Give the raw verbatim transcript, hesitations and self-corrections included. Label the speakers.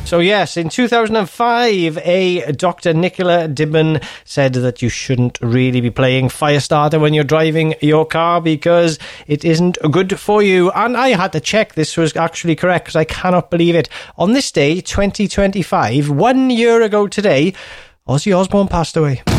Speaker 1: So yes, in two thousand five, a Doctor Nicola Dibben said that you shouldn't really be playing Firestarter when you're driving your car because it isn't good for you. And I had to check this was actually correct because I cannot believe it. On this day, twenty twenty-five, one year ago today, Ozzy Osbourne passed away.